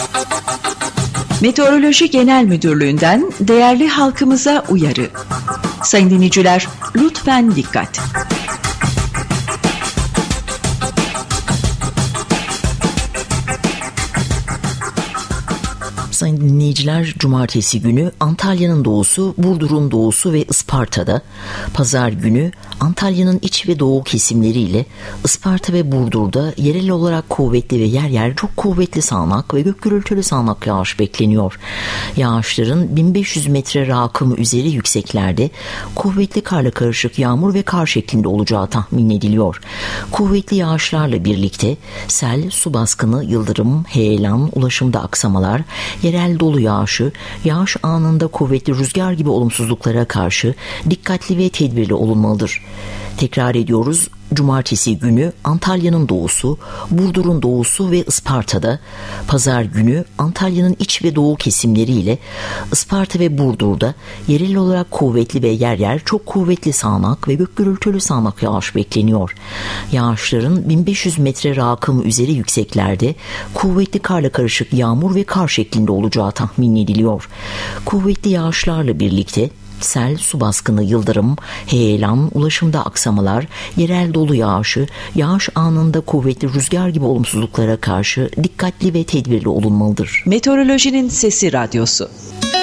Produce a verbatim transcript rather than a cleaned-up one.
Meteoroloji Genel Müdürlüğü'nden değerli halkımıza uyarı. Sayın dinleyiciler, lütfen dikkat. Sayın dinleyiciler, cumartesi günü Antalya'nın doğusu, Burdur'un doğusu ve Isparta'da, pazar günü Antalya'nın iç ve doğu kesimleriyle Isparta ve Burdur'da yerel olarak kuvvetli ve yer yer çok kuvvetli sağanak ve gök gürültülü sağanak yağış bekleniyor. Yağışların bin beş yüz metre rakım üzeri yükseklerde kuvvetli karla karışık yağmur ve kar şeklinde olacağı tahmin ediliyor. Kuvvetli yağışlarla birlikte sel, su baskını, yıldırım, heyelan, ulaşımda aksamalar, yerel dolu yağışı, yağış anında kuvvetli rüzgar gibi olumsuzluklara karşı dikkatli ve tedbirli olunmalıdır. Tekrar ediyoruz. Cumartesi günü Antalya'nın doğusu, Burdur'un doğusu ve Isparta'da, pazar günü Antalya'nın iç ve doğu kesimleriyle Isparta ve Burdur'da yerel olarak kuvvetli ve yer yer çok kuvvetli sağanak ve gök gürültülü sağanak yağış bekleniyor. Yağışların bin beş yüz metre rakım üzeri yükseklerde kuvvetli karla karışık yağmur ve kar şeklinde olacağı tahmin ediliyor. Kuvvetli yağışlarla birlikte sel, su baskını, yıldırım, heyelan, ulaşımda aksamalar, yerel dolu yağışı, yağış anında kuvvetli rüzgar gibi olumsuzluklara karşı dikkatli ve tedbirli olunmalıdır. Meteorolojinin Sesi Radyosu.